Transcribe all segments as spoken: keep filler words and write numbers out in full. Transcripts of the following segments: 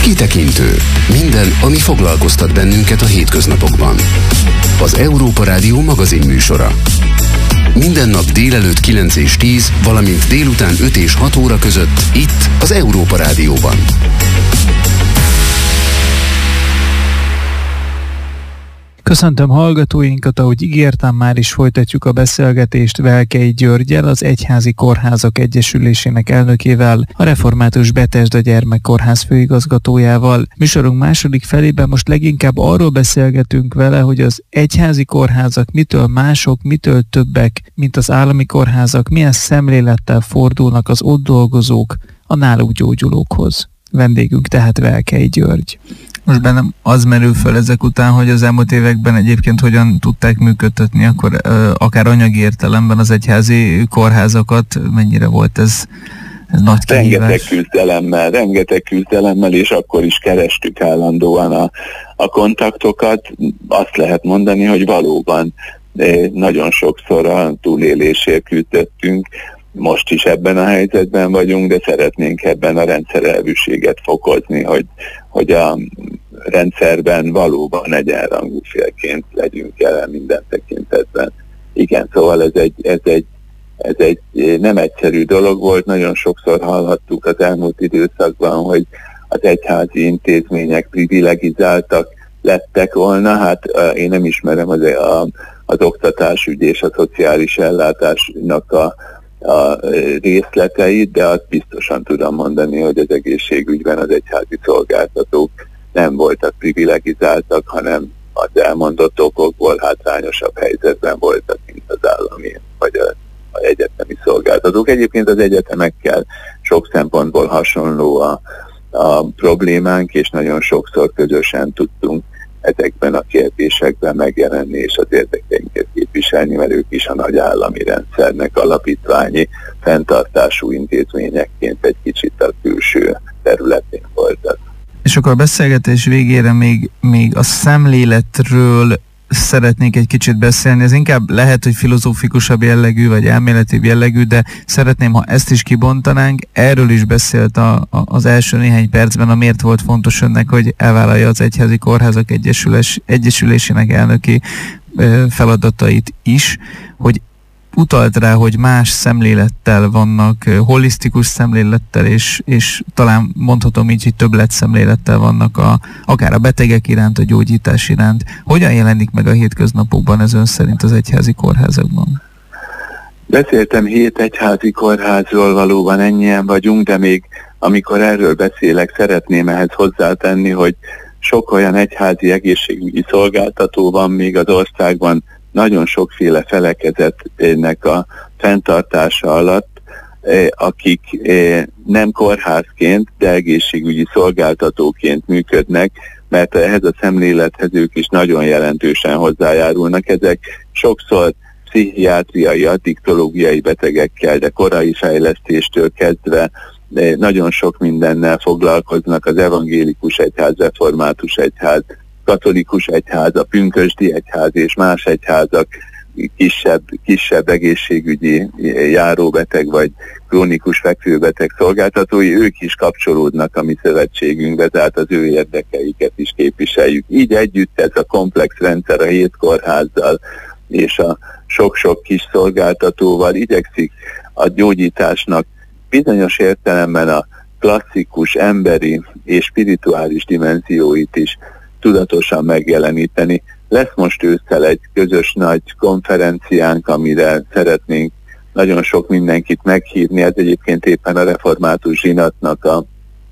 Kitekintő. Minden, ami foglalkoztat bennünket a hétköznapokban. Az Európa Rádió magazin műsora. Minden nap délelőtt kilenc és tíz, valamint délután öt és hat óra között itt az Európa Rádióban. Köszöntöm hallgatóinkat, ahogy ígértem, már is folytatjuk a beszélgetést Velkei Györggyel, az Egyházi Kórházak Egyesülésének elnökével, a Református Bethesda Gyermekkórház főigazgatójával. Műsorunk második felében most leginkább arról beszélgetünk vele, hogy az egyházi kórházak mitől mások, mitől többek, mint az állami kórházak, milyen szemlélettel fordulnak az ott dolgozók a náluk gyógyulókhoz. Vendégünk tehát Velkei György. Most bennem az merül föl ezek után, hogy az elmúlt években egyébként hogyan tudták működtetni, akkor akár anyagi értelemben az egyházi kórházakat, mennyire volt ez, ez nagy kihívás? Rengeteg küzdelemmel, rengeteg küzdelemmel, és akkor is kerestük állandóan a, a kontaktokat. Azt lehet mondani, hogy valóban nagyon sokszor a túlélésért küzdöttünk. Most is ebben a helyzetben vagyunk, de szeretnénk ebben a rendszerelvűséget fokozni, hogy, hogy a rendszerben valóban egyenrangú félként legyünk jelen minden tekintetben. Igen, szóval ez egy, ez egy, ez egy nem egyszerű dolog volt, nagyon sokszor hallhattuk az elmúlt időszakban, hogy az egyházi intézmények privilegizáltak lettek volna. Hát én nem ismerem az, a, az oktatásügy és a szociális ellátásnak a a részleteit, de azt biztosan tudom mondani, hogy az egészségügyben az egyházi szolgáltatók nem voltak privilegizáltak, hanem az elmondott okokból hátrányosabb helyzetben voltak, mint az állami vagy a, a egyetemi szolgáltatók. Egyébként az egyetemekkel sok szempontból hasonló a, a problémánk, és nagyon sokszor közösen tudtunk ezekben a kérdésekben megjelenni és az érdekeinket képviselni, mert ők is a nagy állami rendszernek alapítványi fenntartású intézményekként egy kicsit a külső területén voltak. És akkor a beszélgetés végére még, még a szemléletről szeretnék egy kicsit beszélni. Ez inkább lehet, hogy filozófikusabb jellegű, vagy elméletibb jellegű, de szeretném, ha ezt is kibontanánk. Erről is beszélt a, a, az első néhány percben, a miért volt fontos önnek, hogy elvállalja az Egyházi Kórházak Egyesülés, Egyesülésének elnöki ö, feladatait is, hogy utalt rá, hogy más szemlélettel vannak, holisztikus szemlélettel, és, és talán mondhatom így, hogy többlet szemlélettel vannak a, akár a betegek iránt, a gyógyítás iránt. Hogyan jelenik meg a hétköznapokban ez ön szerint az egyházi kórházakban? Beszéltem hét egyházi kórházról, valóban ennyien vagyunk, de még amikor erről beszélek, szeretném ehhez hozzátenni, hogy sok olyan egyházi egészségügyi szolgáltató van még az országban, nagyon sokféle felekezetnek a fenntartása alatt, akik nem kórházként, de egészségügyi szolgáltatóként működnek, mert ehhez a szemlélethez ők is nagyon jelentősen hozzájárulnak. Ezek sokszor pszichiátriai, addiktológiai betegekkel, de korai fejlesztéstől kezdve nagyon sok mindennel foglalkoznak, az evangélikus egyház, református egyház, katolikus egyház, a pünkösdi egyház és más egyházak kisebb, kisebb egészségügyi járóbeteg vagy krónikus fekvőbeteg szolgáltatói, ők is kapcsolódnak a mi szövetségünkbe, tehát az ő érdekeiket is képviseljük. Így együtt ez a komplex rendszer a hét kórházzal és a sok-sok kis szolgáltatóval igyekszik a gyógyításnak bizonyos értelemben a klasszikus emberi és spirituális dimenzióit is tudatosan megjeleníteni. Lesz most ősszel egy közös nagy konferenciánk, amire szeretnénk nagyon sok mindenkit meghívni. Ez egyébként éppen a Református Zsinatnak a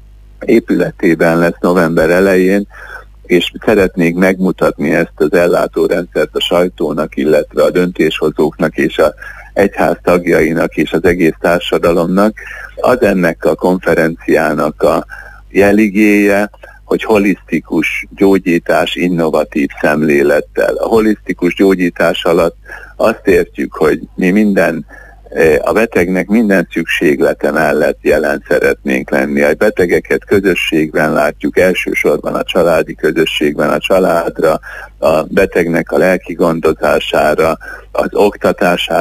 épületében lesz november elején, és szeretnénk megmutatni ezt az ellátórendszert a sajtónak, illetve a döntéshozóknak és a egyház tagjainak és az egész társadalomnak. Az ennek a konferenciának a jeligéje, hogy holisztikus gyógyítás innovatív szemlélettel. A holisztikus gyógyítás alatt azt értjük, hogy mi minden, a betegnek minden szükséglete mellett jelen szeretnénk lenni. A betegeket közösségben látjuk, elsősorban a családi közösségben, a családra, a betegnek a lelki gondozására, az oktatására,